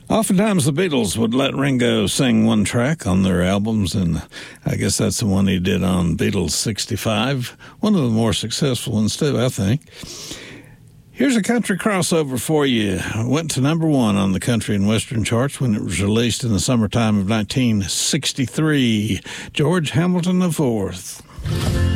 Oftentimes the Beatles would let Ringo sing one track on their albums, and I guess that's the one he did on Beatles 65. One of the more successful ones too, I think. Here's a country crossover for you. It went to number one on the country and western charts when it was released in the summertime of 1963. George Hamilton IV.